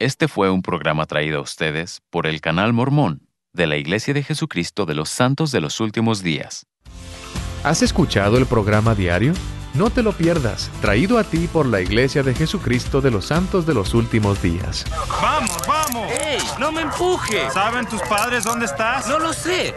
Este fue un programa traído a ustedes por el Canal Mormón de la Iglesia de Jesucristo de los Santos de los Últimos Días. ¿Has escuchado el programa diario? No te lo pierdas, traído a ti por la Iglesia de Jesucristo de los Santos de los Últimos Días. ¡Vamos, vamos! ¡Ey, no me empujes! ¿Saben tus padres dónde estás? No lo sé.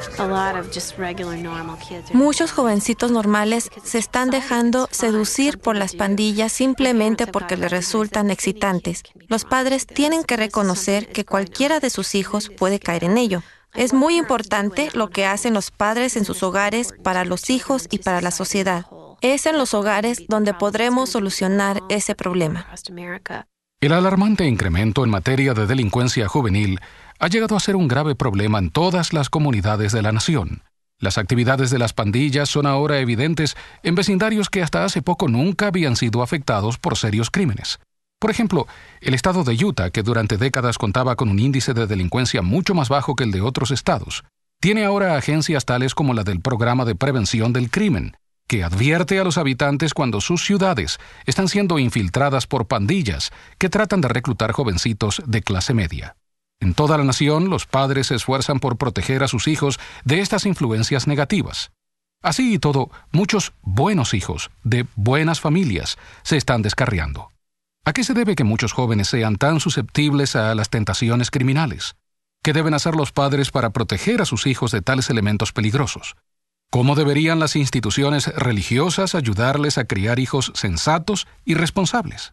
Muchos jovencitos normales se están dejando seducir por las pandillas simplemente porque les resultan excitantes. Los padres tienen que reconocer que cualquiera de sus hijos puede caer en ello. Es muy importante lo que hacen los padres en sus hogares para los hijos y para la sociedad. Es en los hogares donde podremos solucionar ese problema. El alarmante incremento en materia de delincuencia juvenil ha llegado a ser un grave problema en todas las comunidades de la nación. Las actividades de las pandillas son ahora evidentes en vecindarios que hasta hace poco nunca habían sido afectados por serios crímenes. Por ejemplo, el estado de Utah, que durante décadas contaba con un índice de delincuencia mucho más bajo que el de otros estados, tiene ahora agencias tales como la del Programa de Prevención del Crimen, que advierte a los habitantes cuando sus ciudades están siendo infiltradas por pandillas que tratan de reclutar jovencitos de clase media. En toda la nación, los padres se esfuerzan por proteger a sus hijos de estas influencias negativas. Así y todo, muchos buenos hijos de buenas familias se están descarriando. ¿A qué se debe que muchos jóvenes sean tan susceptibles a las tentaciones criminales? ¿Qué deben hacer los padres para proteger a sus hijos de tales elementos peligrosos? ¿Cómo deberían las instituciones religiosas ayudarles a criar hijos sensatos y responsables?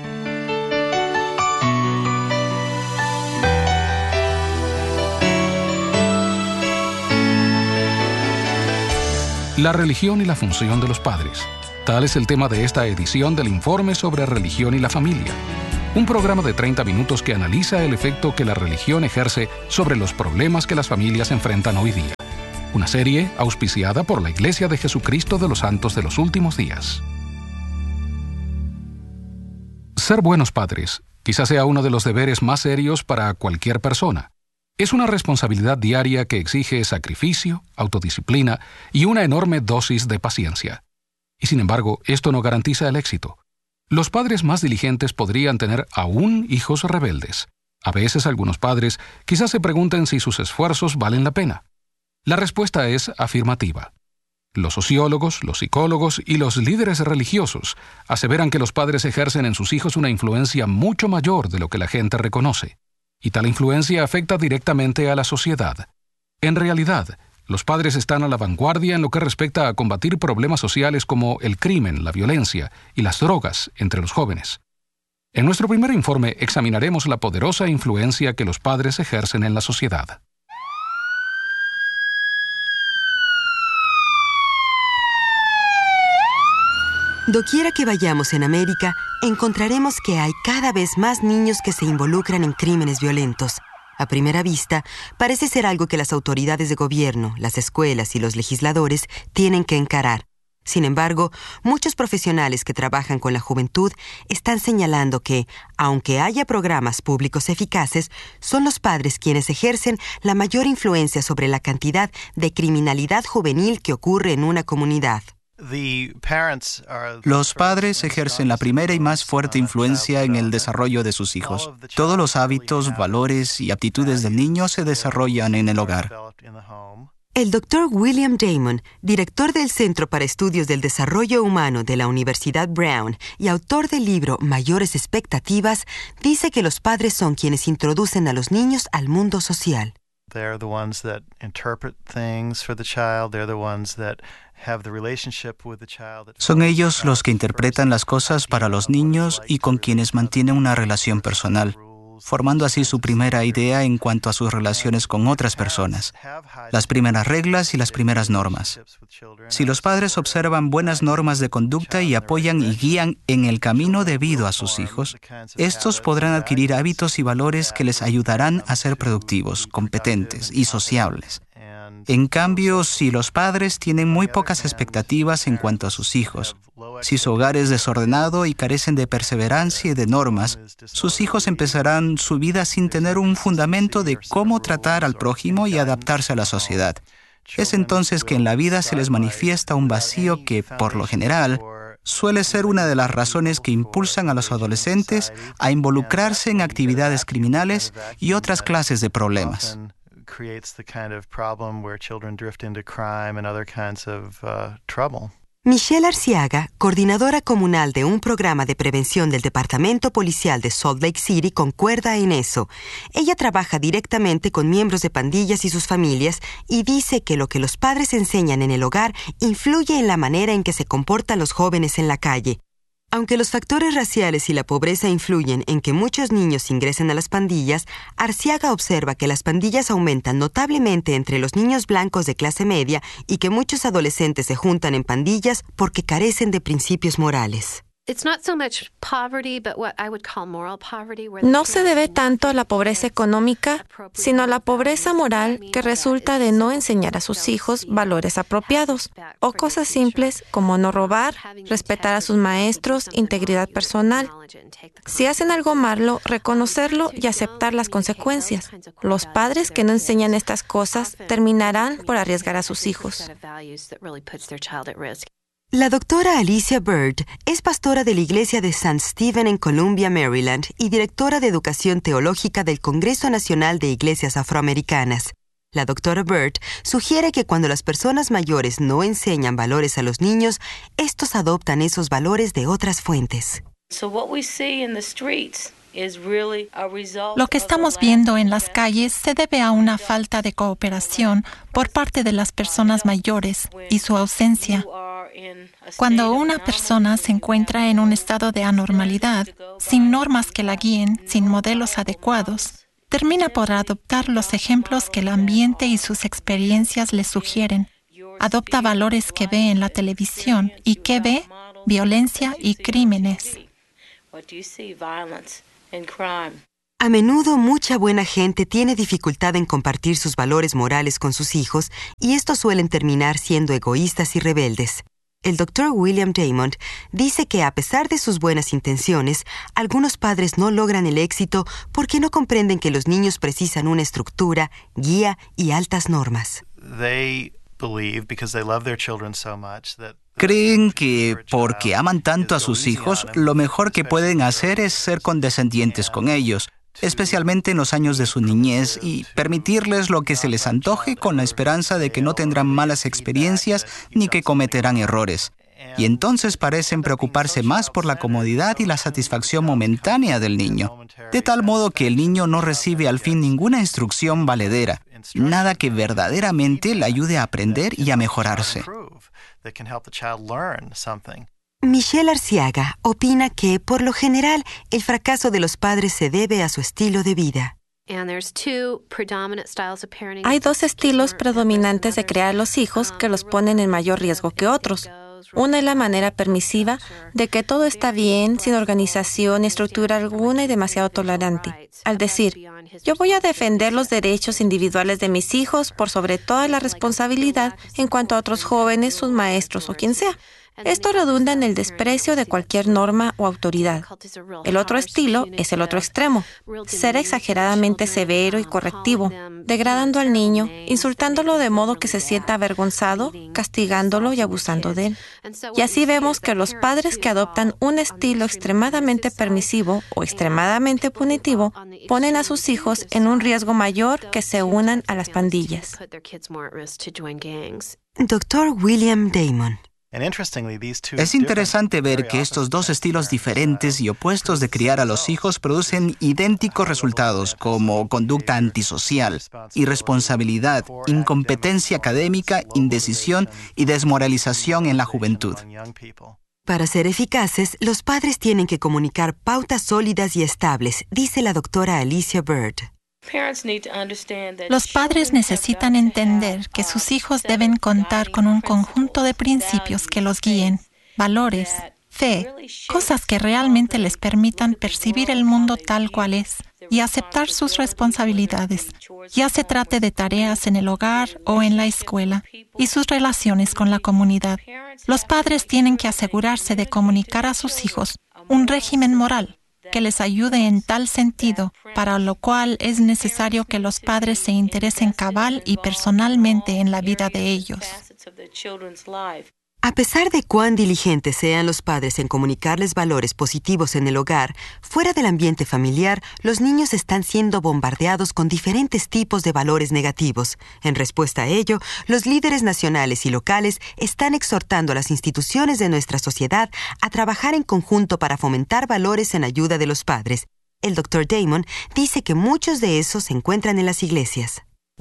La religión y la función de los padres. Tal es el tema de esta edición del Informe sobre Religión y la Familia, un programa de 30 minutos que analiza el efecto que la religión ejerce sobre los problemas que las familias enfrentan hoy día. Una serie auspiciada por la Iglesia de Jesucristo de los Santos de los Últimos Días. Ser buenos padres quizás sea uno de los deberes más serios para cualquier persona. Es una responsabilidad diaria que exige sacrificio, autodisciplina y una enorme dosis de paciencia. Y sin embargo, esto no garantiza el éxito. Los padres más diligentes podrían tener aún hijos rebeldes. A veces algunos padres quizás se pregunten si sus esfuerzos valen la pena. La respuesta es afirmativa. Los sociólogos, los psicólogos y los líderes religiosos aseveran que los padres ejercen en sus hijos una influencia mucho mayor de lo que la gente reconoce, y tal influencia afecta directamente a la sociedad. En realidad, los padres están a la vanguardia en lo que respecta a combatir problemas sociales como el crimen, la violencia y las drogas entre los jóvenes. En nuestro primer informe examinaremos la poderosa influencia que los padres ejercen en la sociedad. Doquiera que vayamos en América, encontraremos que hay cada vez más niños que se involucran en crímenes violentos. A primera vista, parece ser algo que las autoridades de gobierno, las escuelas y los legisladores tienen que encarar. Sin embargo, muchos profesionales que trabajan con la juventud están señalando que, aunque haya programas públicos eficaces, son los padres quienes ejercen la mayor influencia sobre la cantidad de criminalidad juvenil que ocurre en una comunidad. Los padres ejercen la primera y más fuerte influencia en el desarrollo de sus hijos. Todos los hábitos, valores y aptitudes del niño se desarrollan en el hogar. El Dr. William Damon, director del Centro para Estudios del Desarrollo Humano de la Universidad Brown y autor del libro Mayores Expectativas, dice que los padres son quienes introducen a los niños al mundo social. Son ellos los que interpretan las cosas para los niños y con quienes mantienen una relación personal, formando así su primera idea en cuanto a sus relaciones con otras personas, las primeras reglas y las primeras normas. Si los padres observan buenas normas de conducta y apoyan y guían en el camino debido a sus hijos, estos podrán adquirir hábitos y valores que les ayudarán a ser productivos, competentes y sociables. En cambio, si los padres tienen muy pocas expectativas en cuanto a sus hijos, si su hogar es desordenado y carecen de perseverancia y de normas, sus hijos empezarán su vida sin tener un fundamento de cómo tratar al prójimo y adaptarse a la sociedad. Es entonces que en la vida se les manifiesta un vacío que, por lo general, suele ser una de las razones que impulsan a los adolescentes a involucrarse en actividades criminales y otras clases de problemas. Michelle Arciaga, coordinadora comunal de un programa de prevención del Departamento Policial de Salt Lake City, concuerda en eso. Ella trabaja directamente con miembros de pandillas y sus familias y dice que lo que los padres enseñan en el hogar influye en la manera en que se comportan los jóvenes en la calle. Aunque los factores raciales y la pobreza influyen en que muchos niños ingresen a las pandillas, Arciaga observa que las pandillas aumentan notablemente entre los niños blancos de clase media y que muchos adolescentes se juntan en pandillas porque carecen de principios morales. No se debe tanto a la pobreza económica, sino a la pobreza moral que resulta de no enseñar a sus hijos valores apropiados, o cosas simples como no robar, respetar a sus maestros, integridad personal. Si hacen algo malo, reconocerlo y aceptar las consecuencias. Los padres que no enseñan estas cosas terminarán por arriesgar a sus hijos. La doctora Alicia Bird es pastora de la Iglesia de St. Stephen en Columbia, Maryland, y directora de Educación Teológica del Congreso Nacional de Iglesias Afroamericanas. La doctora Bird sugiere que cuando las personas mayores no enseñan valores a los niños, estos adoptan esos valores de otras fuentes. Lo que estamos viendo en las calles se debe a una falta de cooperación por parte de las personas mayores y su ausencia. Cuando una persona se encuentra en un estado de anormalidad, sin normas que la guíen, sin modelos adecuados, termina por adoptar los ejemplos que el ambiente y sus experiencias le sugieren. Adopta valores que ve en la televisión y que ve violencia y crímenes. A menudo mucha buena gente tiene dificultad en compartir sus valores morales con sus hijos y estos suelen terminar siendo egoístas y rebeldes. El Dr. William Damon dice que a pesar de sus buenas intenciones, algunos padres no logran el éxito porque no comprenden que los niños precisan una estructura, guía y altas normas. Creen que porque aman tanto a sus hijos, lo mejor que pueden hacer es ser condescendientes con ellos, especialmente en los años de su niñez, y permitirles lo que se les antoje con la esperanza de que no tendrán malas experiencias ni que cometerán errores. Y entonces parecen preocuparse más por la comodidad y la satisfacción momentánea del niño, de tal modo que el niño no recibe al fin ninguna instrucción valedera, nada que verdaderamente le ayude a aprender y a mejorarse. Michelle Arciaga opina que, por lo general, el fracaso de los padres se debe a su estilo de vida. Hay dos estilos predominantes de criar a los hijos que los ponen en mayor riesgo que otros. Una es la manera permisiva de que todo está bien, sin organización ni estructura alguna y demasiado tolerante. Al decir, yo voy a defender los derechos individuales de mis hijos por sobre toda la responsabilidad en cuanto a otros jóvenes, sus maestros o quien sea. Esto redunda en el desprecio de cualquier norma o autoridad. El otro estilo es el otro extremo, ser exageradamente severo y correctivo, degradando al niño, insultándolo de modo que se sienta avergonzado, castigándolo y abusando de él. Y así vemos que los padres que adoptan un estilo extremadamente permisivo o extremadamente punitivo ponen a sus hijos en un riesgo mayor que se unan a las pandillas. Dr. William Damon. Es interesante ver que estos dos estilos diferentes y opuestos de criar a los hijos producen idénticos resultados como conducta antisocial, irresponsabilidad, incompetencia académica, indecisión y desmoralización en la juventud. Para ser eficaces, los padres tienen que comunicar pautas sólidas y estables, dice la doctora Alicia Bird. Los padres necesitan entender que sus hijos deben contar con un conjunto de principios que los guíen, valores, fe, cosas que realmente les permitan percibir el mundo tal cual es y aceptar sus responsabilidades, ya se trate de tareas en el hogar o en la escuela, y sus relaciones con la comunidad. Los padres tienen que asegurarse de comunicar a sus hijos un régimen moral que les ayude en tal sentido, para lo cual es necesario que los padres se interesen cabal y personalmente en la vida de ellos. A pesar de cuán diligentes sean los padres en comunicarles valores positivos en el hogar, fuera del ambiente familiar, los niños están siendo bombardeados con diferentes tipos de valores negativos. En respuesta a ello, los líderes nacionales y locales están exhortando a las instituciones de nuestra sociedad a trabajar en conjunto para fomentar valores en ayuda de los padres. El Dr. Damon dice que muchos de esos se encuentran en las iglesias.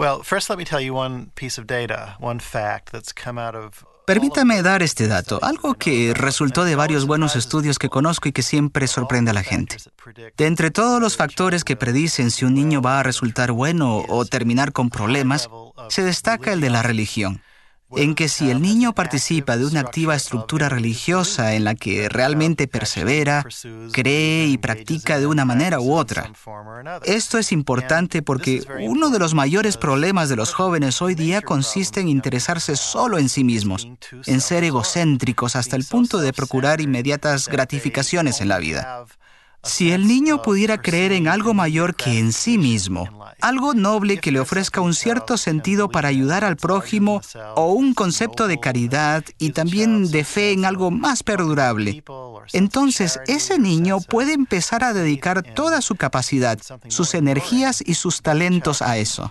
Permítame dar este dato, algo que resultó de varios buenos estudios que conozco y que siempre sorprende a la gente. De entre todos los factores que predicen si un niño va a resultar bueno o terminar con problemas, se destaca el de la religión, en que si el niño participa de una activa estructura religiosa en la que realmente persevera, cree y practica de una manera u otra. Esto es importante porque uno de los mayores problemas de los jóvenes hoy día consiste en interesarse solo en sí mismos, en ser egocéntricos hasta el punto de procurar inmediatas gratificaciones en la vida. Si el niño pudiera creer en algo mayor que en sí mismo, algo noble que le ofrezca un cierto sentido para ayudar al prójimo o un concepto de caridad y también de fe en algo más perdurable, entonces ese niño puede empezar a dedicar toda su capacidad, sus energías y sus talentos a eso.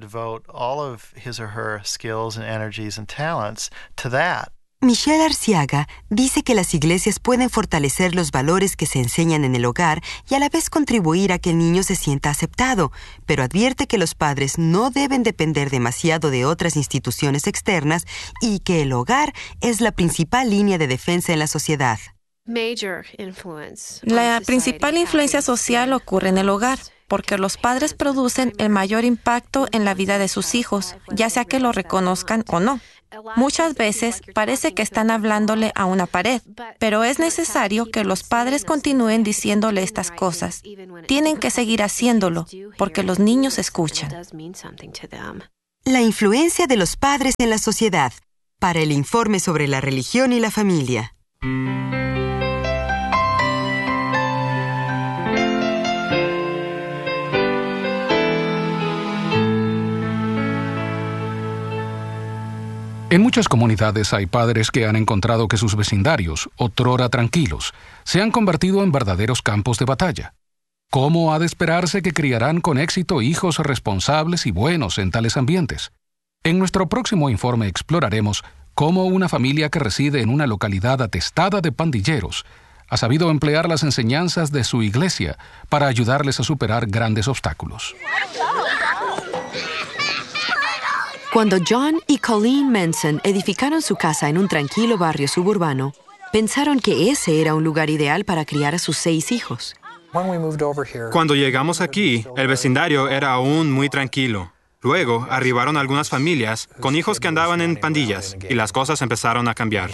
Michelle Arciaga dice que las iglesias pueden fortalecer los valores que se enseñan en el hogar y a la vez contribuir a que el niño se sienta aceptado, pero advierte que los padres no deben depender demasiado de otras instituciones externas y que el hogar es la principal línea de defensa en la sociedad. La principal influencia social ocurre en el hogar, porque los padres producen el mayor impacto en la vida de sus hijos, ya sea que lo reconozcan o no. Muchas veces parece que están hablándole a una pared, pero es necesario que los padres continúen diciéndole estas cosas. Tienen que seguir haciéndolo, porque los niños escuchan. La influencia de los padres en la sociedad, para el informe sobre la religión y la familia. En muchas comunidades hay padres que han encontrado que sus vecindarios, otrora tranquilos, se han convertido en verdaderos campos de batalla. ¿Cómo ha de esperarse que criarán con éxito hijos responsables y buenos en tales ambientes? En nuestro próximo informe exploraremos cómo una familia que reside en una localidad atestada de pandilleros ha sabido emplear las enseñanzas de su iglesia para ayudarles a superar grandes obstáculos. Cuando John y Colleen Manson edificaron su casa en un tranquilo barrio suburbano, pensaron que ese era un lugar ideal para criar a sus 6 hijos. Cuando llegamos aquí, el vecindario era aún muy tranquilo. Luego arribaron algunas familias con hijos que andaban en pandillas y las cosas empezaron a cambiar.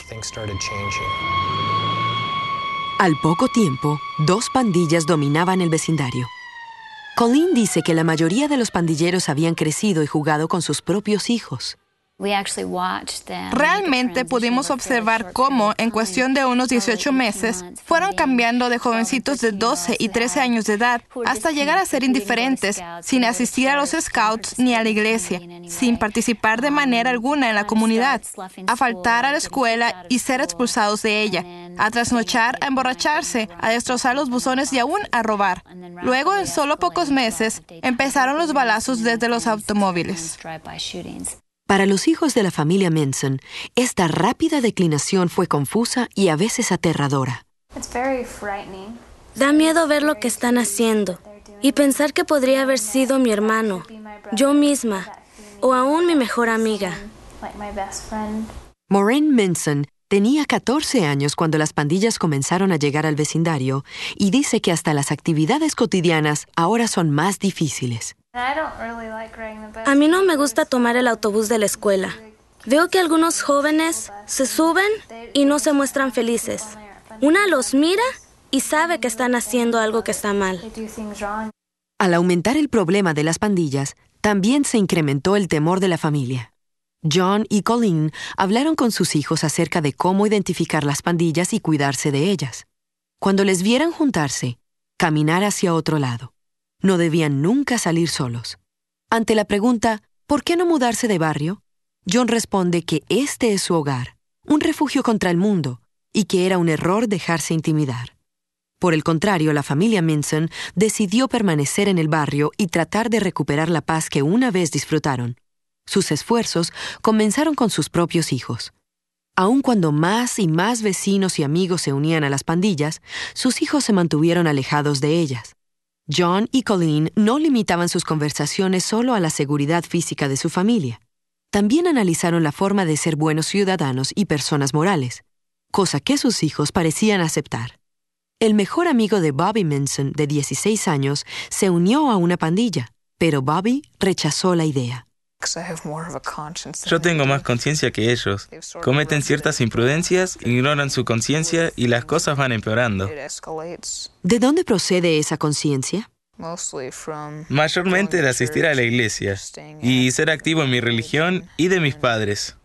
Al poco tiempo, 2 pandillas dominaban el vecindario. Colleen dice que la mayoría de los pandilleros habían crecido y jugado con sus propios hijos. Realmente pudimos observar cómo, en cuestión de unos 18 meses, fueron cambiando de jovencitos de 12 y 13 años de edad hasta llegar a ser indiferentes, sin asistir a los scouts ni a la iglesia, sin participar de manera alguna en la comunidad, a faltar a la escuela y ser expulsados de ella, a trasnochar, a emborracharse, a destrozar los buzones y aún a robar. Luego, en solo pocos meses, empezaron los balazos desde los automóviles. Para los hijos de la familia Manson, esta rápida declinación fue confusa y a veces aterradora. Da miedo ver lo que están haciendo y pensar que podría haber sido mi hermano, yo misma, o aún mi mejor amiga. Maureen Manson tenía 14 años cuando las pandillas comenzaron a llegar al vecindario y dice que hasta las actividades cotidianas ahora son más difíciles. A mí no me gusta tomar el autobús de la escuela. Veo que algunos jóvenes se suben y no se muestran felices. Una los mira y sabe que están haciendo algo que está mal. Al aumentar el problema de las pandillas, también se incrementó el temor de la familia. John y Colleen hablaron con sus hijos acerca de cómo identificar las pandillas y cuidarse de ellas. Cuando les vieran juntarse, caminar hacia otro lado. No debían nunca salir solos. Ante la pregunta, ¿por qué no mudarse de barrio?, John responde que este es su hogar un refugio contra el mundo, y que era un error dejarse intimidar. Por el contrario, la familia Minson decidió permanecer en el barrio y tratar de recuperar la paz que una vez disfrutaron. Sus esfuerzos comenzaron con sus propios hijos. Aun cuando más y más vecinos y amigos se unían a las pandillas, sus hijos se mantuvieron alejados de ellas. John y Colleen no limitaban sus conversaciones solo a la seguridad física de su familia. También analizaron la forma de ser buenos ciudadanos y personas morales, cosa que sus hijos parecían aceptar. El mejor amigo de Bobby Minson, de 16 años, se unió a una pandilla, pero Bobby rechazó la idea. Yo tengo más conciencia que ellos. Cometen ciertas imprudencias, ignoran su conciencia y las cosas van empeorando. ¿De dónde procede esa conciencia? Mayormente de asistir a la iglesia y ser activo en mi religión y de mis padres.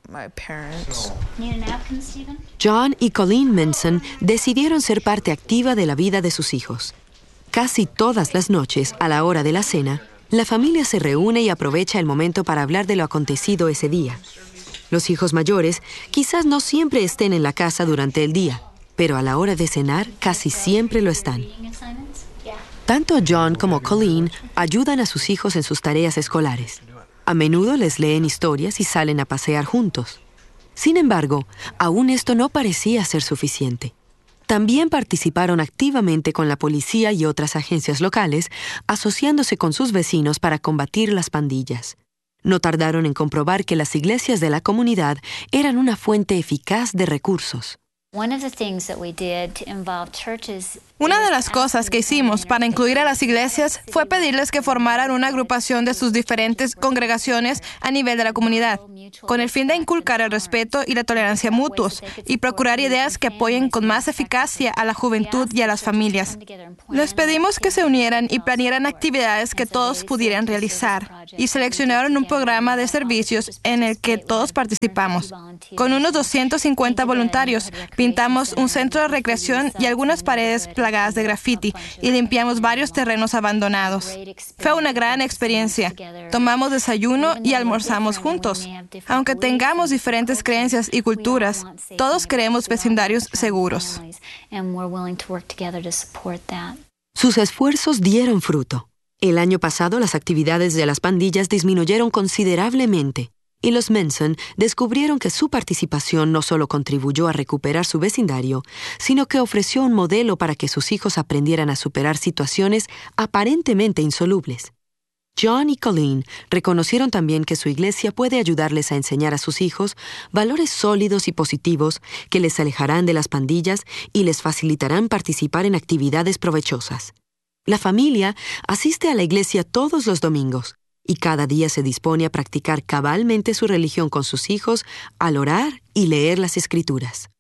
John y Colleen Minson decidieron ser parte activa de la vida de sus hijos. Casi todas las noches, a la hora de la cena, la familia se reúne y aprovecha el momento para hablar de lo acontecido ese día. Los hijos mayores quizás no siempre estén en la casa durante el día, pero a la hora de cenar casi siempre lo están. Tanto John como Colleen ayudan a sus hijos en sus tareas escolares. A menudo les leen historias y salen a pasear juntos. Sin embargo, aún esto no parecía ser suficiente. También participaron activamente con la policía y otras agencias locales, asociándose con sus vecinos para combatir las pandillas. No tardaron en comprobar que las iglesias de la comunidad eran una fuente eficaz de recursos. Una de las cosas que hicimos para incluir a las iglesias fue pedirles que formaran una agrupación de sus diferentes congregaciones a nivel de la comunidad, con el fin de inculcar el respeto y la tolerancia mutuos y procurar ideas que apoyen con más eficacia a la juventud y a las familias. Les pedimos que se unieran y planearan actividades que todos pudieran realizar y seleccionaron un programa de servicios en el que todos participamos. Con unos 250 voluntarios, pintamos un centro de recreación y algunas paredes plagadas de graffiti y limpiamos varios terrenos abandonados. Fue una gran experiencia. Tomamos desayuno y almorzamos juntos. Aunque tengamos diferentes creencias y culturas, todos queremos vecindarios seguros. Sus esfuerzos dieron fruto. El año pasado las actividades de las pandillas disminuyeron considerablemente. Y los Minson descubrieron que su participación no solo contribuyó a recuperar su vecindario, sino que ofreció un modelo para que sus hijos aprendieran a superar situaciones aparentemente insolubles. John y Colleen reconocieron también que su iglesia puede ayudarles a enseñar a sus hijos valores sólidos y positivos que les alejarán de las pandillas y les facilitarán participar en actividades provechosas. La familia asiste a la iglesia todos los domingos, y cada día se dispone a practicar cabalmente su religión con sus hijos al orar y leer las Escrituras.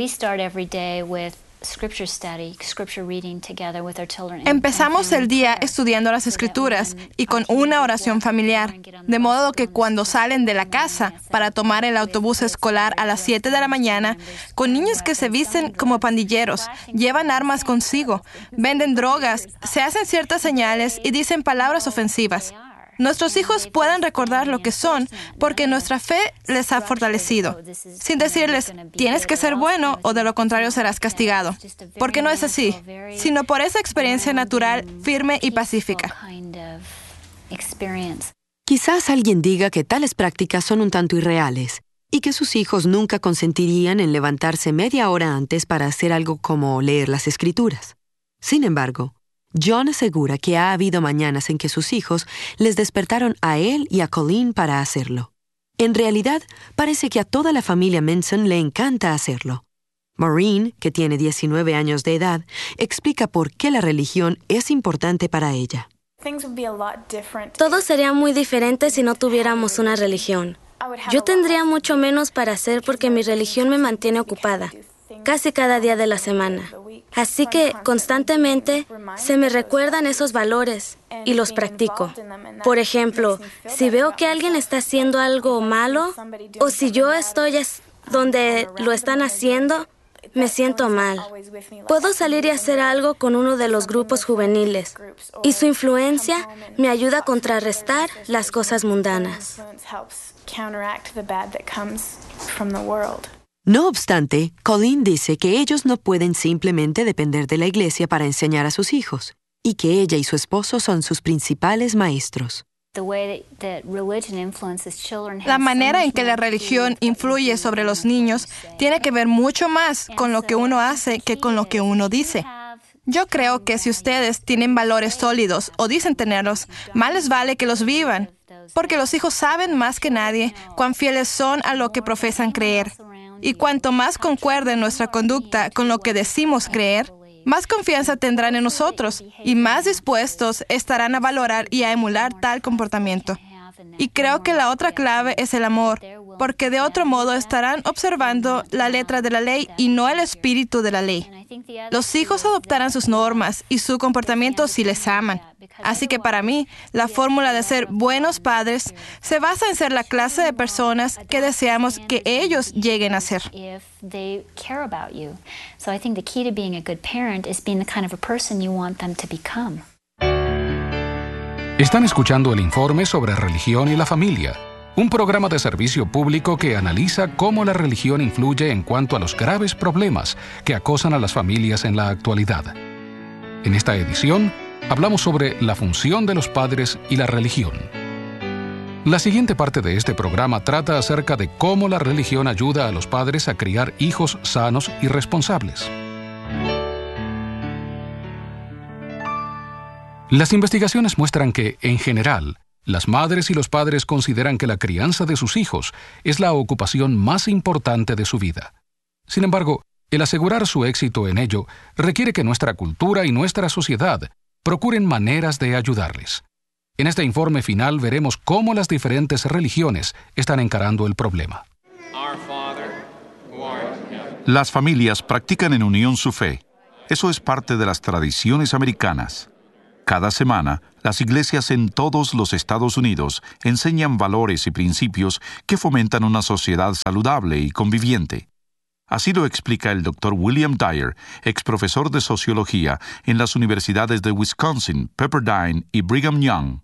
Empezamos el día estudiando las Escrituras y con una oración familiar, de modo que cuando salen de la casa para tomar el autobús escolar a las 7 de la mañana, con niños que se visten como pandilleros, llevan armas consigo, venden drogas, se hacen ciertas señales y dicen palabras ofensivas. Nuestros hijos puedan recordar lo que son porque nuestra fe les ha fortalecido, sin decirles, tienes que ser bueno o de lo contrario serás castigado, porque no es así, sino por esa experiencia natural, firme y pacífica. Quizás alguien diga que tales prácticas son un tanto irreales y que sus hijos nunca consentirían en levantarse media hora antes para hacer algo como leer las Escrituras. Sin embargo, John asegura que ha habido mañanas en que sus hijos les despertaron a él y a Colleen para hacerlo. En realidad, parece que a toda la familia Minson le encanta hacerlo. Maureen, que tiene 19 años de edad, explica por qué la religión es importante para ella. Todo sería muy diferente si no tuviéramos una religión. Yo tendría mucho menos para hacer porque mi religión me mantiene ocupada, casi cada día de la semana. Así que constantemente se me recuerdan esos valores y los practico. Por ejemplo, si veo que alguien está haciendo algo malo o si yo estoy donde lo están haciendo, me siento mal. Puedo salir y hacer algo con uno de los grupos juveniles y su influencia me ayuda a contrarrestar las cosas mundanas. No obstante, Colleen dice que ellos no pueden simplemente depender de la iglesia para enseñar a sus hijos, y que ella y su esposo son sus principales maestros. La manera en que la religión influye sobre los niños tiene que ver mucho más con lo que uno hace que con lo que uno dice. Yo creo que si ustedes tienen valores sólidos o dicen tenerlos, más les vale que los vivan, porque los hijos saben más que nadie cuán fieles son a lo que profesan creer. Y cuanto más concuerde nuestra conducta con lo que decimos creer, más confianza tendrán en nosotros y más dispuestos estarán a valorar y a emular tal comportamiento. Y creo que la otra clave es el amor, porque de otro modo estarán observando la letra de la ley y no el espíritu de la ley. Los hijos adoptarán sus normas y su comportamiento si les aman. Así que para mí, la fórmula de ser buenos padres se basa en ser la clase de personas que deseamos que ellos lleguen a ser. Están escuchando el informe sobre religión y la familia, un programa de servicio público que analiza cómo la religión influye en cuanto a los graves problemas que acosan a las familias en la actualidad. En esta edición, hablamos sobre la función de los padres y la religión. La siguiente parte de este programa trata acerca de cómo la religión ayuda a los padres a criar hijos sanos y responsables. Las investigaciones muestran que, en general, las madres y los padres consideran que la crianza de sus hijos es la ocupación más importante de su vida. Sin embargo, el asegurar su éxito en ello requiere que nuestra cultura y nuestra sociedad procuren maneras de ayudarles. En este informe final veremos cómo las diferentes religiones están encarando el problema. Las familias practican en unión su fe. Eso es parte de las tradiciones americanas. Cada semana, las iglesias en todos los Estados Unidos enseñan valores y principios que fomentan una sociedad saludable y conviviente. Así lo explica el Dr. William Dyer, exprofesor de sociología en las universidades de Wisconsin, Pepperdine y Brigham Young.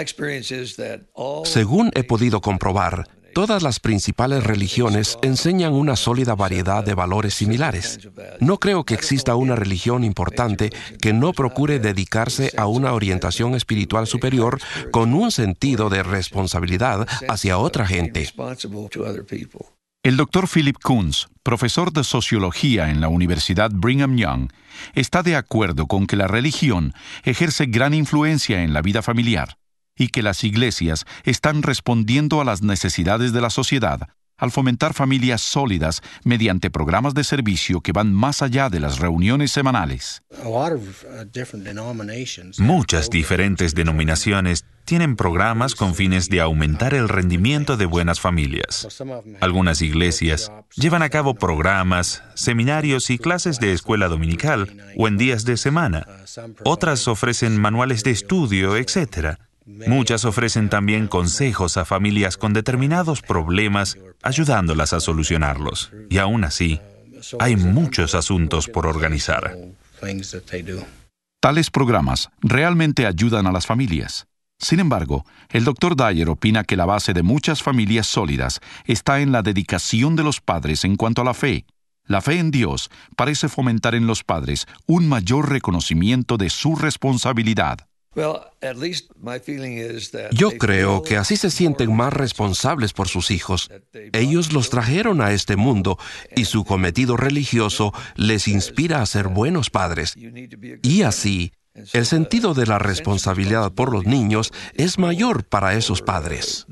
Según he podido comprobar, todas las principales religiones enseñan una sólida variedad de valores similares. No creo que exista una religión importante que no procure dedicarse a una orientación espiritual superior con un sentido de responsabilidad hacia otra gente. El Dr. Philip Kunz, profesor de sociología en la Universidad Brigham Young, está de acuerdo con que la religión ejerce gran influencia en la vida familiar y que las iglesias están respondiendo a las necesidades de la sociedad al fomentar familias sólidas mediante programas de servicio que van más allá de las reuniones semanales. Muchas diferentes denominaciones tienen programas con fines de aumentar el rendimiento de buenas familias. Algunas iglesias llevan a cabo programas, seminarios y clases de escuela dominical o en días de semana. Otras ofrecen manuales de estudio, etc. Muchas ofrecen también consejos a familias con determinados problemas, ayudándolas a solucionarlos. Y aún así, hay muchos asuntos por organizar. Tales programas realmente ayudan a las familias. Sin embargo, el Dr. Dyer opina que la base de muchas familias sólidas está en la dedicación de los padres en cuanto a la fe. La fe en Dios parece fomentar en los padres un mayor reconocimiento de su responsabilidad. Yo creo que así se sienten más responsables por sus hijos. Ellos los trajeron a este mundo y su cometido religioso les inspira a ser buenos padres. Y así, el sentido de la responsabilidad por los niños es mayor para esos padres.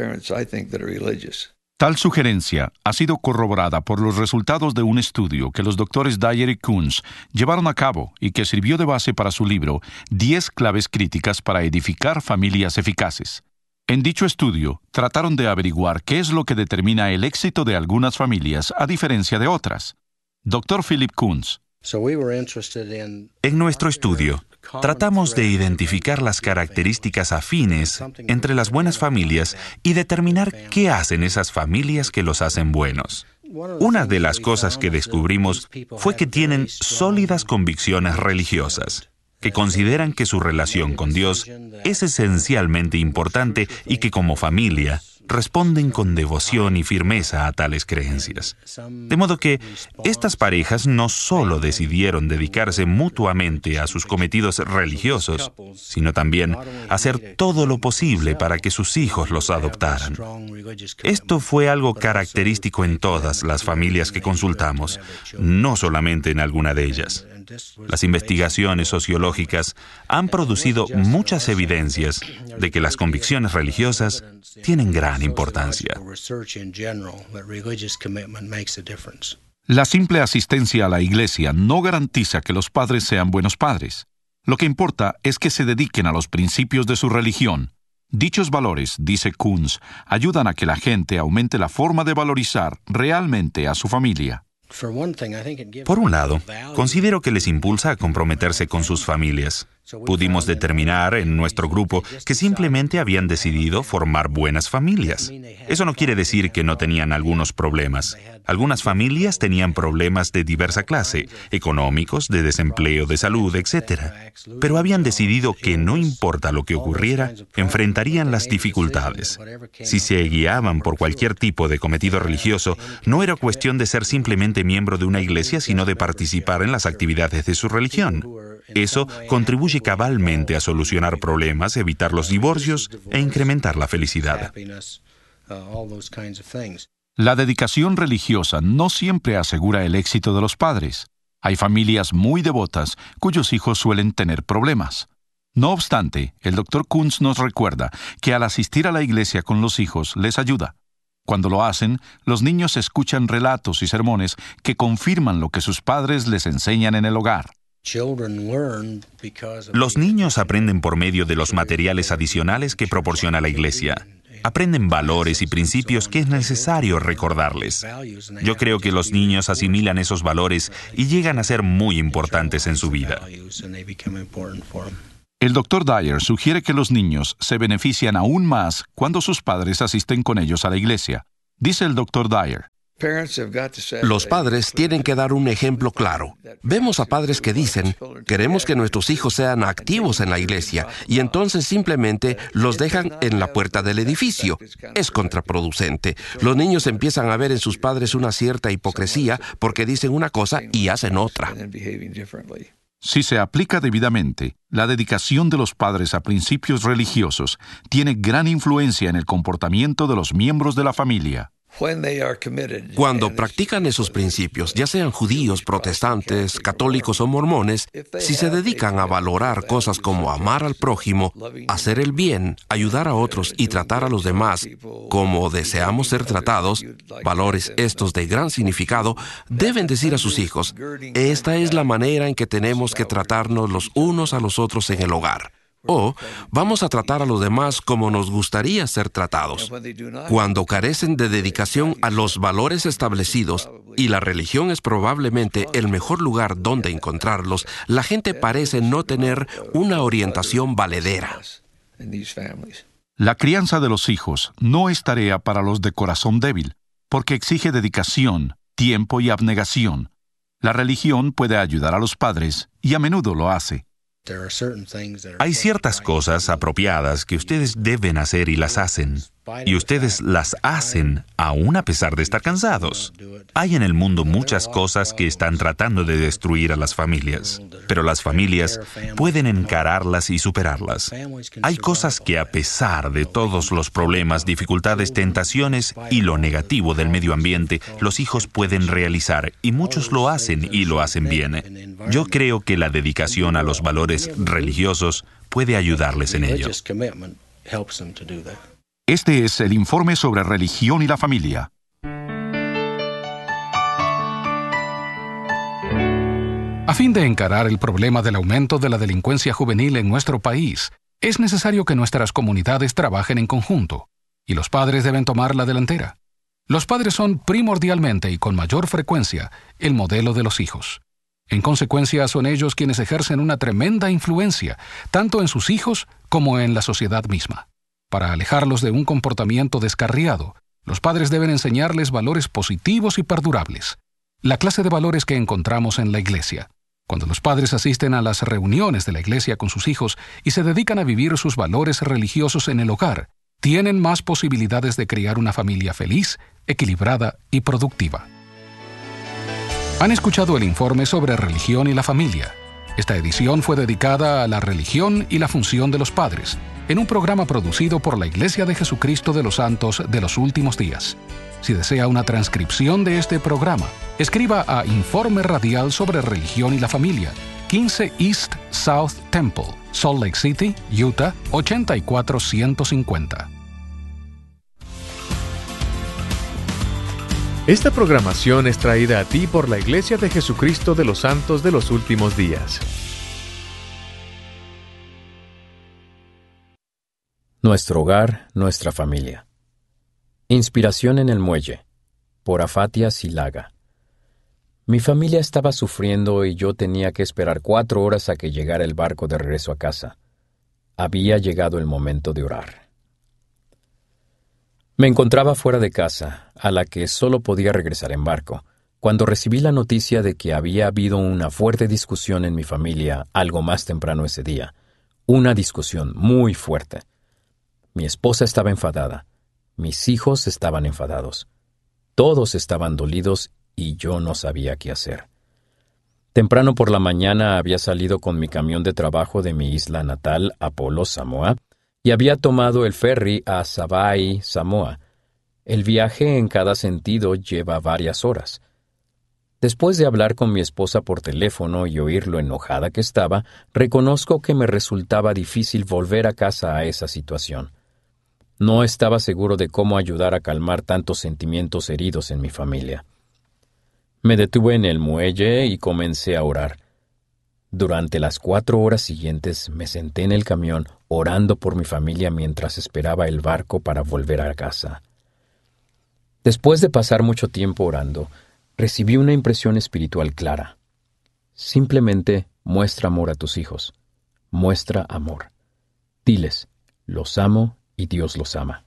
Tal sugerencia ha sido corroborada por los resultados de un estudio que los doctores Dyer y Kunz llevaron a cabo y que sirvió de base para su libro 10 claves críticas para edificar familias eficaces. En dicho estudio, trataron de averiguar qué es lo que determina el éxito de algunas familias a diferencia de otras. Dr. Philip Kunz. En nuestro estudio, tratamos de identificar las características afines entre las buenas familias y determinar qué hacen esas familias que los hacen buenos. Una de las cosas que descubrimos fue que tienen sólidas convicciones religiosas, que consideran que su relación con Dios es esencialmente importante y que como familia responden con devoción y firmeza a tales creencias. De modo que estas parejas no solo decidieron dedicarse mutuamente a sus cometidos religiosos, sino también hacer todo lo posible para que sus hijos los adoptaran. Esto fue algo característico en todas las familias que consultamos, no solamente en alguna de ellas. Las investigaciones sociológicas han producido muchas evidencias de que las convicciones religiosas tienen gran importancia. La simple asistencia a la iglesia no garantiza que los padres sean buenos padres. Lo que importa es que se dediquen a los principios de su religión. Dichos valores, dice Kunz, ayudan a que la gente aumente la forma de valorizar realmente a su familia. Por un lado, considero que les impulsa a comprometerse con sus familias. Pudimos determinar en nuestro grupo que simplemente habían decidido formar buenas familias. Eso no quiere decir que no tenían algunos problemas. Algunas familias tenían problemas de diversa clase, económicos, de desempleo, de salud, etc. Pero habían decidido que no importa lo que ocurriera, enfrentarían las dificultades. Si se guiaban por cualquier tipo de cometido religioso, no era cuestión de ser simplemente miembro de una iglesia, sino de participar en las actividades de su religión. Eso contribuye cabalmente a solucionar problemas, evitar los divorcios e incrementar la felicidad. La dedicación religiosa no siempre asegura el éxito de los padres. Hay familias muy devotas cuyos hijos suelen tener problemas. No obstante, el Dr. Kunz nos recuerda que al asistir a la iglesia con los hijos les ayuda. Cuando lo hacen, los niños escuchan relatos y sermones que confirman lo que sus padres les enseñan en el hogar. Los niños aprenden por medio de los materiales adicionales que proporciona la iglesia. Aprenden valores y principios que es necesario recordarles. Yo creo que los niños asimilan esos valores y llegan a ser muy importantes en su vida. El Dr. Dyer sugiere que los niños se benefician aún más cuando sus padres asisten con ellos a la iglesia. Dice el Dr. Dyer: los padres tienen que dar un ejemplo claro. Vemos a padres que dicen, queremos que nuestros hijos sean activos en la iglesia, y entonces simplemente los dejan en la puerta del edificio. Es contraproducente. Los niños empiezan a ver en sus padres una cierta hipocresía porque dicen una cosa y hacen otra. Si se aplica debidamente, la dedicación de los padres a principios religiosos tiene gran influencia en el comportamiento de los miembros de la familia. Cuando practican esos principios, ya sean judíos, protestantes, católicos o mormones, si se dedican a valorar cosas como amar al prójimo, hacer el bien, ayudar a otros y tratar a los demás como deseamos ser tratados, valores estos de gran significado, deben decir a sus hijos, esta es la manera en que tenemos que tratarnos los unos a los otros en el hogar. O vamos a tratar a los demás como nos gustaría ser tratados. Cuando carecen de dedicación a los valores establecidos, y la religión es probablemente el mejor lugar donde encontrarlos, la gente parece no tener una orientación valedera. La crianza de los hijos no es tarea para los de corazón débil, porque exige dedicación, tiempo y abnegación. La religión puede ayudar a los padres, y a menudo lo hace. Hay ciertas cosas apropiadas que ustedes deben hacer y las hacen. Y ustedes las hacen aún a pesar de estar cansados. Hay en el mundo muchas cosas que están tratando de destruir a las familias, pero las familias pueden encararlas y superarlas. Hay cosas que a pesar de todos los problemas, dificultades, tentaciones y lo negativo del medio ambiente, los hijos pueden realizar, y muchos lo hacen y lo hacen bien. Yo creo que la dedicación a los valores religiosos puede ayudarles en ello. Este es el informe sobre religión y la familia. A fin de encarar el problema del aumento de la delincuencia juvenil en nuestro país, es necesario que nuestras comunidades trabajen en conjunto, y los padres deben tomar la delantera. Los padres son primordialmente y con mayor frecuencia el modelo de los hijos. En consecuencia, son ellos quienes ejercen una tremenda influencia, tanto en sus hijos como en la sociedad misma. Para alejarlos de un comportamiento descarriado, los padres deben enseñarles valores positivos y perdurables. La clase de valores que encontramos en la iglesia. Cuando los padres asisten a las reuniones de la iglesia con sus hijos y se dedican a vivir sus valores religiosos en el hogar, tienen más posibilidades de crear una familia feliz, equilibrada y productiva. Han escuchado el informe sobre religión y la familia. Esta edición fue dedicada a la religión y la función de los padres, en un programa producido por la Iglesia de Jesucristo de los Santos de los Últimos Días. Si desea una transcripción de este programa, escriba a Informe Radial sobre Religión y la Familia, 15 East South Temple, Salt Lake City, Utah, 84150. Esta programación es traída a ti por la Iglesia de Jesucristo de los Santos de los Últimos Días. Nuestro hogar, nuestra familia. Inspiración en el muelle, por Afatia Silaga. Mi familia estaba sufriendo y yo tenía que esperar 4 horas a que llegara el barco de regreso a casa. Había llegado el momento de orar. Me encontraba fuera de casa, a la que solo podía regresar en barco, cuando recibí la noticia de que había habido una fuerte discusión en mi familia algo más temprano ese día. Una discusión muy fuerte. Mi esposa estaba enfadada. Mis hijos estaban enfadados. Todos estaban dolidos y yo no sabía qué hacer. Temprano por la mañana había salido con mi camión de trabajo de mi isla natal, Apolo, Samoa, y había tomado el ferry a Savai'i, Samoa. El viaje en cada sentido lleva varias horas. Después de hablar con mi esposa por teléfono y oír lo enojada que estaba, reconozco que me resultaba difícil volver a casa a esa situación. No estaba seguro de cómo ayudar a calmar tantos sentimientos heridos en mi familia. Me detuve en el muelle y comencé a orar. Durante las 4 horas siguientes me senté en el camión orando por mi familia mientras esperaba el barco para volver a casa. Después de pasar mucho tiempo orando, recibí una impresión espiritual clara. Simplemente muestra amor a tus hijos. Muestra amor. Diles, los amo y Dios los ama.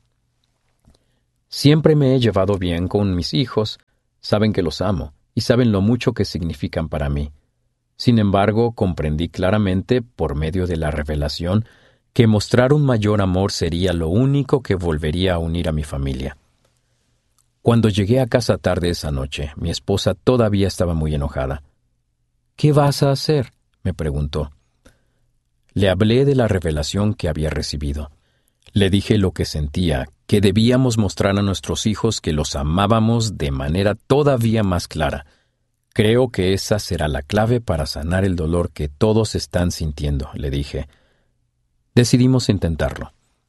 Siempre me he llevado bien con mis hijos. Saben que los amo y saben lo mucho que significan para mí. Sin embargo, comprendí claramente, por medio de la revelación, que mostrar un mayor amor sería lo único que volvería a unir a mi familia. Cuando llegué a casa tarde esa noche, mi esposa todavía estaba muy enojada. «¿Qué vas a hacer?», me preguntó. Le hablé de la revelación que había recibido. Le dije lo que sentía, que debíamos mostrar a nuestros hijos que los amábamos de manera todavía más clara. Creo que esa será la clave para sanar el dolor que todos están sintiendo, le dije. Decidimos intentarlo.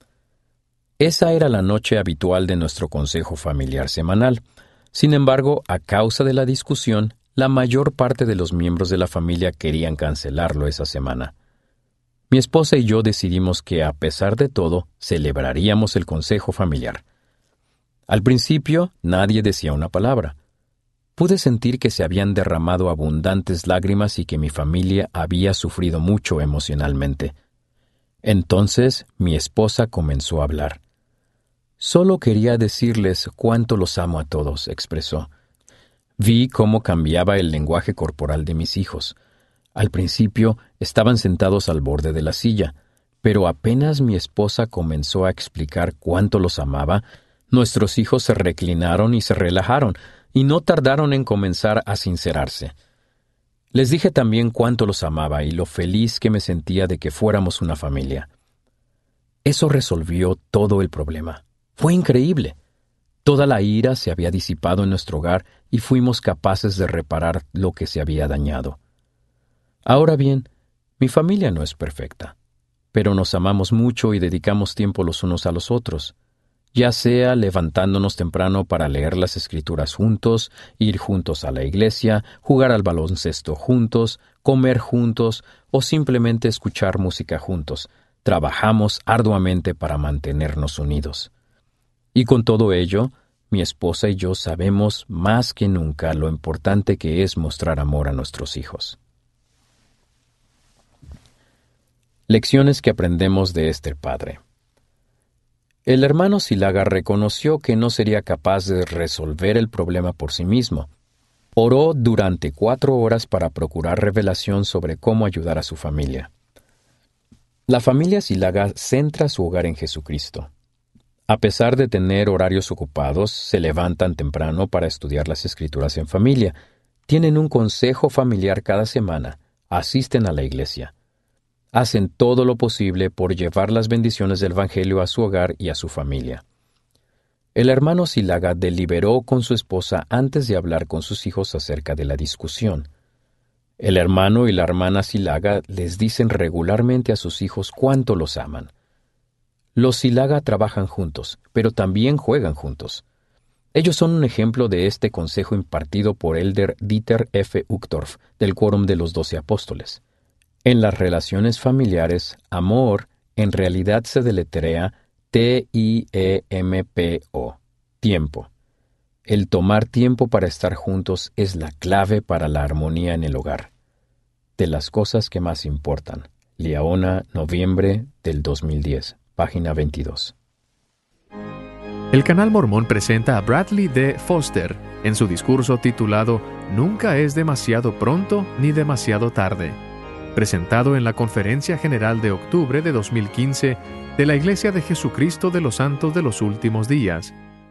Esa era la noche habitual de nuestro consejo familiar semanal. Sin embargo, a causa de la discusión, la mayor parte de los miembros de la familia querían cancelarlo esa semana. Mi esposa y yo decidimos que, a pesar de todo, celebraríamos el consejo familiar. Al principio, nadie decía una palabra. Pude sentir que se habían derramado abundantes lágrimas y que mi familia había sufrido mucho emocionalmente. Entonces, mi esposa comenzó a hablar. «Solo quería decirles cuánto los amo a todos», expresó. Vi cómo cambiaba el lenguaje corporal de mis hijos. Al principio, estaban sentados al borde de la silla, pero apenas mi esposa comenzó a explicar cuánto los amaba, nuestros hijos se reclinaron y se relajaron, y no tardaron en comenzar a sincerarse. Les dije también cuánto los amaba y lo feliz que me sentía de que fuéramos una familia. Eso resolvió todo el problema. Fue increíble. Toda la ira se había disipado en nuestro hogar y fuimos capaces de reparar lo que se había dañado. Ahora bien, mi familia no es perfecta, pero nos amamos mucho y dedicamos tiempo los unos a los otros. Ya sea levantándonos temprano para leer las Escrituras juntos, ir juntos a la iglesia, jugar al baloncesto juntos, comer juntos o simplemente escuchar música juntos, trabajamos arduamente para mantenernos unidos. Y con todo ello, mi esposa y yo sabemos más que nunca lo importante que es mostrar amor a nuestros hijos. Lecciones que aprendemos de este padre. El hermano Silaga reconoció que no sería capaz de resolver el problema por sí mismo. Oró durante 4 horas para procurar revelación sobre cómo ayudar a su familia. La familia Silaga centra su hogar en Jesucristo. A pesar de tener horarios ocupados, se levantan temprano para estudiar las Escrituras en familia. Tienen un consejo familiar cada semana. Asisten a la iglesia. Hacen todo lo posible por llevar las bendiciones del Evangelio a su hogar y a su familia. El hermano Silaga deliberó con su esposa antes de hablar con sus hijos acerca de la discusión. El hermano y la hermana Silaga les dicen regularmente a sus hijos cuánto los aman. Los Silaga trabajan juntos, pero también juegan juntos. Ellos son un ejemplo de este consejo impartido por Elder Dieter F. Uchtdorf, del Quórum de los 12 Apóstoles. En las relaciones familiares, amor en realidad se deletrea T-I-E-M-P-O, tiempo. El tomar tiempo para estar juntos es la clave para la armonía en el hogar. De las cosas que más importan. Liaona, noviembre del 2010, página 22. El Canal Mormón presenta a Bradley D. Foster en su discurso titulado Nunca es demasiado pronto ni demasiado tarde, presentado en la Conferencia General de octubre de 2015 de la Iglesia de Jesucristo de los Santos de los Últimos Días.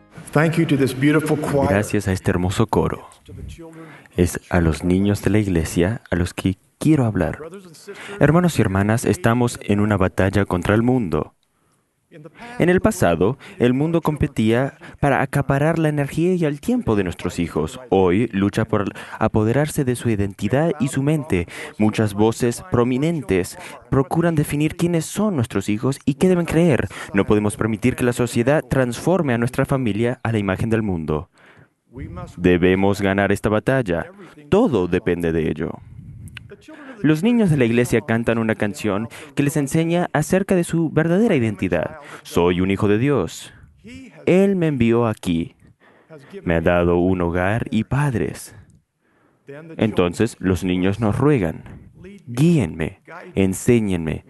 Gracias a este hermoso coro. Es a los niños de la iglesia a los que quiero hablar. Hermanos y hermanas, estamos en una batalla contra el mundo. En el pasado, el mundo competía para acaparar la energía y el tiempo de nuestros hijos. Hoy lucha por apoderarse de su identidad y su mente. Muchas voces prominentes procuran definir quiénes son nuestros hijos y qué deben creer. No podemos permitir que la sociedad transforme a nuestra familia a la imagen del mundo. Debemos ganar esta batalla. Todo depende de ello. Los niños de la iglesia cantan una canción que les enseña acerca de su verdadera identidad. Soy un hijo de Dios. Él me envió aquí. Me ha dado un hogar y padres. Entonces los niños nos ruegan. Guíenme, enséñenme,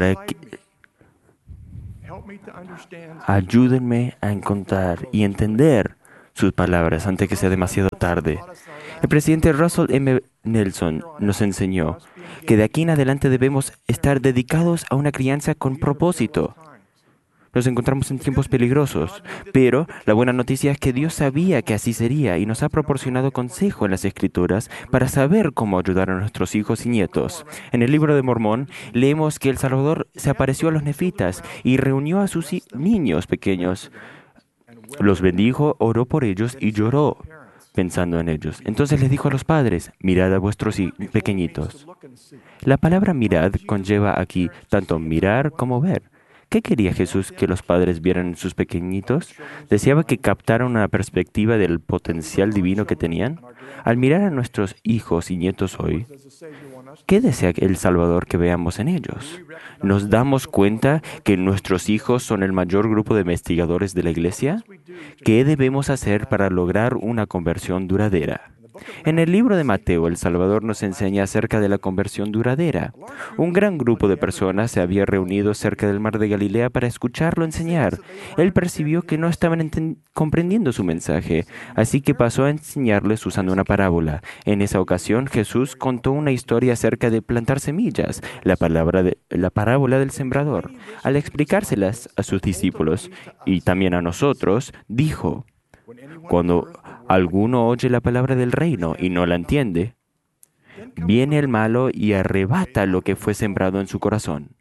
ayúdenme a encontrar y entender sus palabras antes que sea demasiado tarde. El presidente Russell M. Nelson nos enseñó que de aquí en adelante debemos estar dedicados a una crianza con propósito. Nos encontramos en tiempos peligrosos, pero la buena noticia es que Dios sabía que así sería y nos ha proporcionado consejo en las Escrituras para saber cómo ayudar a nuestros hijos y nietos. En el libro de Mormón leemos que el Salvador se apareció a los nefitas y reunió a sus niños pequeños. Los bendijo, oró por ellos y lloró pensando en ellos. Entonces les dijo a los padres, mirad a vuestros pequeñitos. La palabra mirad conlleva aquí tanto mirar como ver. ¿Qué quería Jesús que los padres vieran en sus pequeñitos? ¿Deseaba que captaran una perspectiva del potencial divino que tenían? Al mirar a nuestros hijos y nietos hoy, ¿qué desea el Salvador que veamos en ellos? ¿Nos damos cuenta que nuestros hijos son el mayor grupo de investigadores de la iglesia? ¿Qué debemos hacer para lograr una conversión duradera? En el libro de Mateo, el Salvador nos enseña acerca de la conversión duradera. Un gran grupo de personas se había reunido cerca del mar de Galilea para escucharlo enseñar. Él percibió que no estaban comprendiendo su mensaje, así que pasó a enseñarles usando una parábola. En esa ocasión, Jesús contó una historia acerca de plantar semillas, la parábola del sembrador. Al explicárselas a sus discípulos y también a nosotros, dijo: cuando alguno oye la palabra del reino y no la entiende, viene el malo y arrebata lo que fue sembrado en su corazón.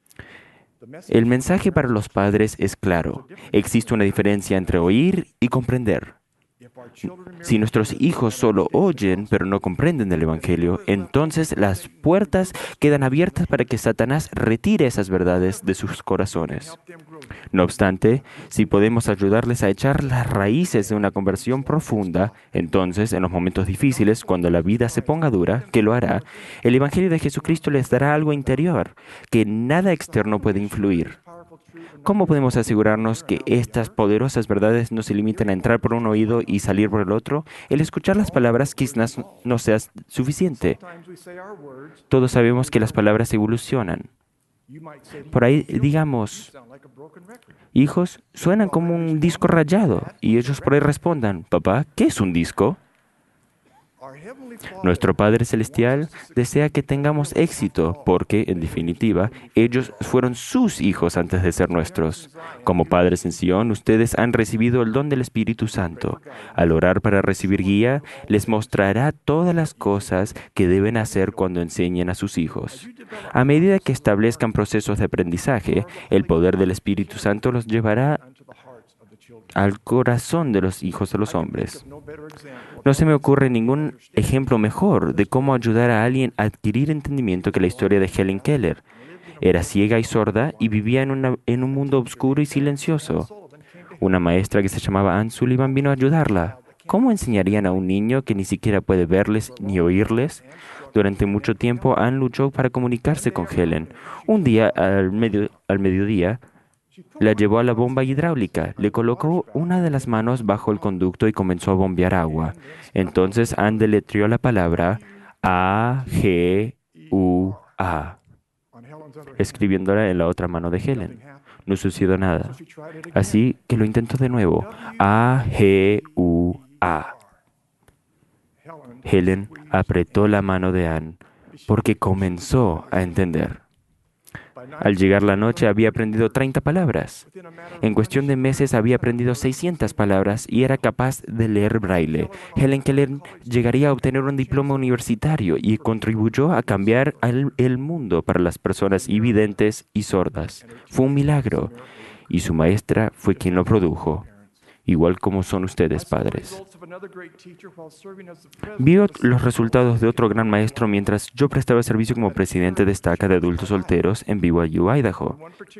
El mensaje para los padres es claro. Existe una diferencia entre oír y comprender. Si nuestros hijos solo oyen pero no comprenden el Evangelio, entonces las puertas quedan abiertas para que Satanás retire esas verdades de sus corazones. No obstante, si podemos ayudarles a echar las raíces de una conversión profunda, entonces en los momentos difíciles, cuando la vida se ponga dura, que lo hará, el Evangelio de Jesucristo les dará algo interior que nada externo puede influir. ¿Cómo podemos asegurarnos que estas poderosas verdades no se limiten a entrar por un oído y salir por el otro? El escuchar las palabras quizás no sea suficiente. Todos sabemos que las palabras evolucionan. Por ahí digamos, hijos, suenan como un disco rayado. Y ellos por ahí respondan, papá, ¿qué es un disco? Nuestro Padre Celestial desea que tengamos éxito porque, en definitiva, ellos fueron sus hijos antes de ser nuestros. Como padres en Sion, ustedes han recibido el don del Espíritu Santo. Al orar para recibir guía, les mostrará todas las cosas que deben hacer cuando enseñen a sus hijos. A medida que establezcan procesos de aprendizaje, el poder del Espíritu Santo los llevará al corazón de los hijos de los hombres. No se me ocurre ningún ejemplo mejor de cómo ayudar a alguien a adquirir entendimiento que la historia de Helen Keller. Era ciega y sorda y vivía en un mundo oscuro y silencioso. Una maestra que se llamaba Ann Sullivan vino a ayudarla. ¿Cómo enseñarían a un niño que ni siquiera puede verles ni oírles? Durante mucho tiempo, Ann luchó para comunicarse con Helen. Un día, al mediodía, la llevó a la bomba hidráulica, le colocó una de las manos bajo el conducto y comenzó a bombear agua. Entonces Ann deletreó la palabra A-G-U-A, escribiéndola en la otra mano de Helen. No sucedió nada. Así que lo intentó de nuevo. A-G-U-A. Helen apretó la mano de Ann porque comenzó a entender. Al llegar la noche había aprendido 30 palabras. En cuestión de meses había aprendido 600 palabras y era capaz de leer braille. Helen Keller llegaría a obtener un diploma universitario y contribuyó a cambiar el mundo para las personas invidentes y sordas. Fue un milagro y su maestra fue quien lo produjo. Igual como son ustedes, padres. Vi los resultados de otro gran maestro mientras yo prestaba servicio como presidente de estaca de adultos solteros en BYU, Idaho.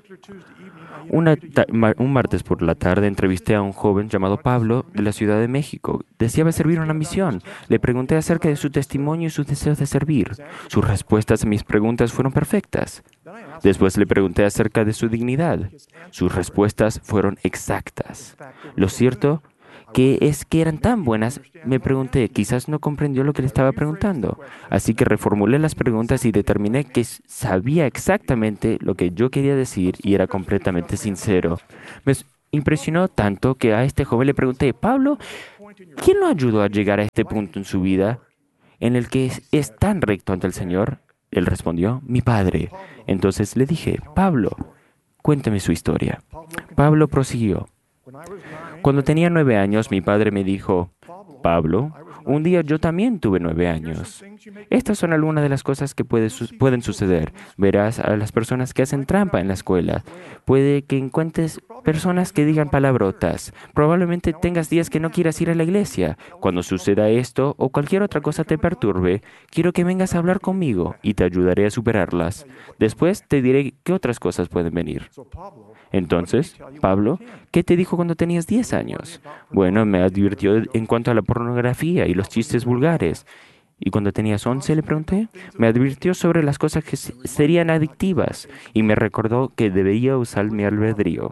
Un martes por la tarde entrevisté a un joven llamado Pablo de la Ciudad de México. Deseaba servir una misión. Le pregunté acerca de su testimonio y sus deseos de servir. Sus respuestas a mis preguntas fueron perfectas. Después le pregunté acerca de su dignidad. Sus respuestas fueron exactas. Lo cierto es que eran tan buenas, me pregunté, quizás no comprendió lo que le estaba preguntando. Así que reformulé las preguntas y determiné que sabía exactamente lo que yo quería decir y era completamente sincero. Me impresionó tanto que a este joven le pregunté, Pablo, ¿quién lo ayudó a llegar a este punto en su vida en el que es tan recto ante el Señor? Él respondió, mi padre. Entonces le dije, Pablo, cuéntame su historia. Pablo prosiguió. Cuando tenía 9 años, mi padre me dijo, Pablo, un día yo también tuve 9 años. Estas son algunas de las cosas que pueden suceder. Verás a las personas que hacen trampa en la escuela. Puede que encuentres personas que digan palabrotas. Probablemente tengas días que no quieras ir a la iglesia. Cuando suceda esto o cualquier otra cosa te perturbe, quiero que vengas a hablar conmigo y te ayudaré a superarlas. Después te diré qué otras cosas pueden venir. Entonces, Pablo, ¿qué te dijo cuando tenías 10 años? Bueno, me advirtió en cuanto a la pornografía y los chistes vulgares. ¿Y cuando tenías 11, le pregunté? Me advirtió sobre las cosas que serían adictivas y me recordó que debía usar mi albedrío.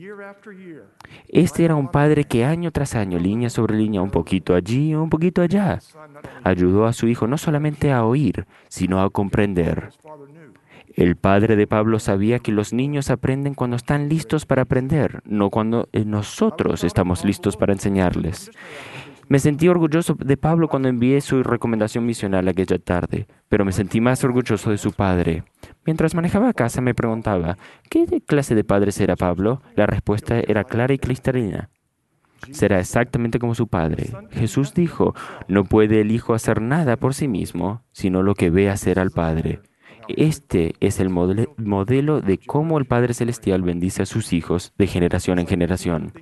Este era un padre que año tras año, línea sobre línea, un poquito allí, un poquito allá, ayudó a su hijo no solamente a oír, sino a comprender. El padre de Pablo sabía que los niños aprenden cuando están listos para aprender, no cuando nosotros estamos listos para enseñarles. Me sentí orgulloso de Pablo cuando envié su recomendación misional aquella tarde, pero me sentí más orgulloso de su padre. Mientras manejaba a casa me preguntaba, ¿qué clase de padre será Pablo? La respuesta era clara y cristalina. Será exactamente como su padre. Jesús dijo, no puede el hijo hacer nada por sí mismo, sino lo que ve hacer al Padre. Este es el modelo de cómo el Padre Celestial bendice a sus hijos de generación en generación.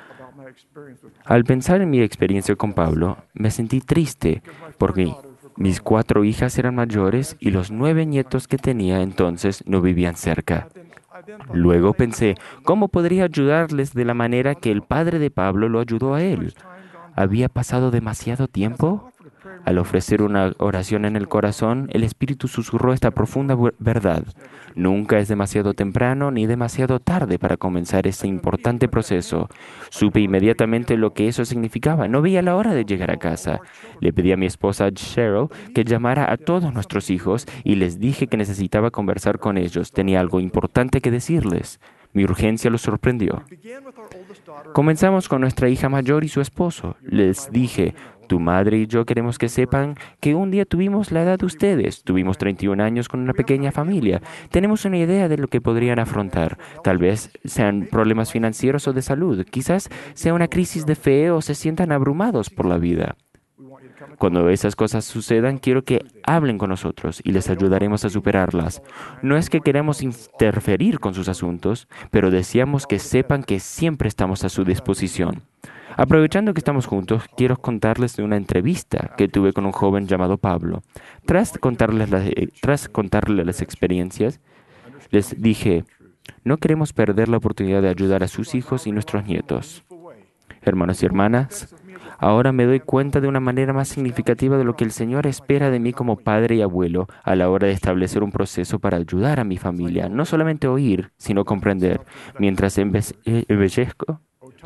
Al pensar en mi experiencia con Pablo, me sentí triste porque mis 4 hijas eran mayores y los 9 nietos que tenía entonces no vivían cerca. Luego pensé, ¿cómo podría ayudarles de la manera que el padre de Pablo lo ayudó a él? ¿Había pasado demasiado tiempo? Al ofrecer una oración en el corazón, el Espíritu susurró esta profunda verdad. Nunca es demasiado temprano ni demasiado tarde para comenzar ese importante proceso. Supe inmediatamente lo que eso significaba. No veía la hora de llegar a casa. Le pedí a mi esposa Cheryl que llamara a todos nuestros hijos y les dije que necesitaba conversar con ellos. Tenía algo importante que decirles. Mi urgencia los sorprendió. Comenzamos con nuestra hija mayor y su esposo. Les dije, tu madre y yo queremos que sepan que un día tuvimos la edad de ustedes. Tuvimos 31 años con una pequeña familia. Tenemos una idea de lo que podrían afrontar. Tal vez sean problemas financieros o de salud. Quizás sea una crisis de fe o se sientan abrumados por la vida. Cuando esas cosas sucedan, quiero que hablen con nosotros y les ayudaremos a superarlas. No es que queramos interferir con sus asuntos, pero deseamos que sepan que siempre estamos a su disposición. Aprovechando que estamos juntos, quiero contarles de una entrevista que tuve con un joven llamado Pablo. Tras contarle las experiencias, les dije, no queremos perder la oportunidad de ayudar a sus hijos y nuestros nietos. Hermanos y hermanas, ahora me doy cuenta de una manera más significativa de lo que el Señor espera de mí como padre y abuelo a la hora de establecer un proceso para ayudar a mi familia. No solamente oír, sino comprender. Mientras envejezco,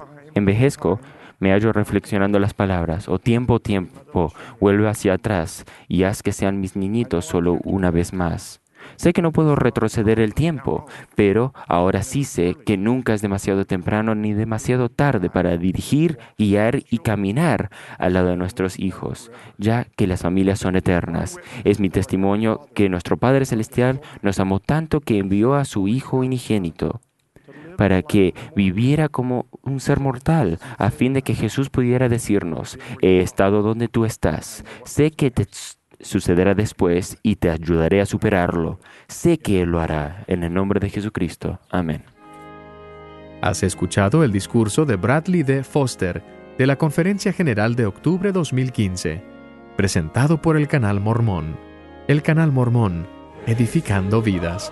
me hallo reflexionando las palabras, tiempo, vuelve hacia atrás y haz que sean mis niñitos solo una vez más. Sé que no puedo retroceder el tiempo, pero ahora sí sé que nunca es demasiado temprano ni demasiado tarde para dirigir, guiar y caminar al lado de nuestros hijos, ya que las familias son eternas. Es mi testimonio que nuestro Padre Celestial nos amó tanto que envió a su Hijo unigénito para que viviera como un ser mortal, a fin de que Jesús pudiera decirnos, he estado donde tú estás, sé que te sucederá después y te ayudaré a superarlo. Sé que Él lo hará. En el nombre de Jesucristo. Amén. Has escuchado el discurso de Bradley D. Foster de la Conferencia General de octubre 2015, presentado por el Canal Mormón. El Canal Mormón, edificando vidas.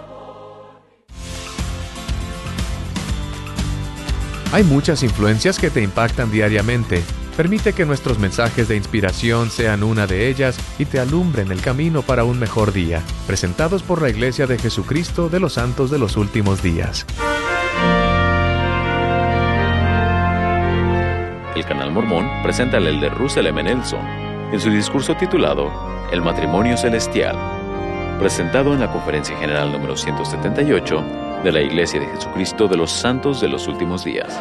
Hay muchas influencias que te impactan diariamente. Permite que nuestros mensajes de inspiración sean una de ellas y te alumbren el camino para un mejor día. Presentados por la Iglesia de Jesucristo de los Santos de los Últimos Días. El Canal Mormón presenta al elder Russell M. Nelson en su discurso titulado El matrimonio celestial, presentado en la Conferencia General número 178 de la Iglesia de Jesucristo de los Santos de los Últimos Días.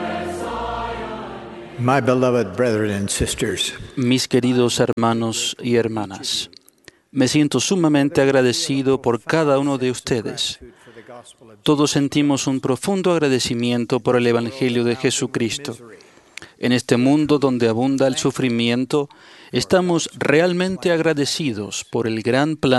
My beloved brethren and sisters, mis queridos hermanos y hermanas, me siento sumamente agradecido por cada uno de ustedes. Todos sentimos un profundo agradecimiento por el Evangelio de Jesucristo. En este mundo donde abunda el sufrimiento, estamos realmente agradecidos por el gran plan